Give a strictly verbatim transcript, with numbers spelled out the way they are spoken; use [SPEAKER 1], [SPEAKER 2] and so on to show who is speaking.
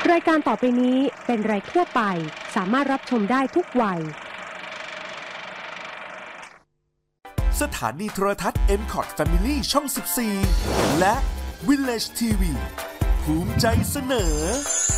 [SPEAKER 1] รายการต่อไปนี้เป็นรายทั่วไปสามารถรับชมได้ทุกวัย
[SPEAKER 2] สถานีโทรทัศน์ เอ็ม คอท Family ช่องสิบสี่และ Village ที วี ภูมิใจเสนอ